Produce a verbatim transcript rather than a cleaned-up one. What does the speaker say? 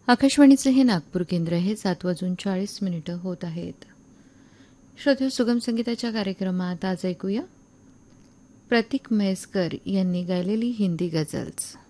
आकाशवाणीचे हे नागपूर केंद्र आहे. सात वाजून चाळीस मिनिटं होत आहेत. श्रोते, सुगम संगीताच्या कार्यक्रमात आज ऐकूया प्रतीक म्हैसकर यांनी गायलेली हिंदी गझल्स.